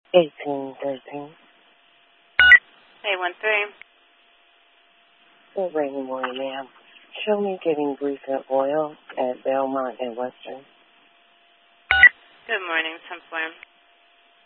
1813. Hey, 13. Good rainy morning, ma'am. Show me getting recent oil at Belmont and Western. Good morning, 10-4.